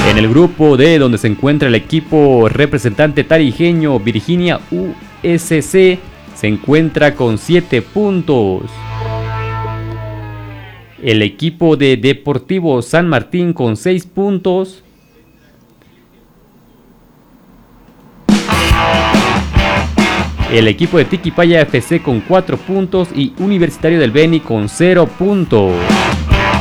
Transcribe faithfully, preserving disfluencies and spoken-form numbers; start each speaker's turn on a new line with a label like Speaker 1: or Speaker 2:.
Speaker 1: En el grupo D, donde se encuentra el equipo representante tarijeño Virginia U S C, se encuentra con siete puntos. El equipo de Deportivo San Martín con seis puntos. El equipo de Tiquipaya F C con cuatro puntos y Universitario del Beni con cero puntos.